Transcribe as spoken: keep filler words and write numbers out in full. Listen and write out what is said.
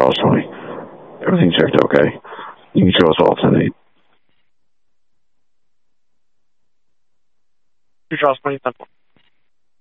Charles, Tony. Everything checked okay. You can show us off tonight. Two Charles, Tony, ten four.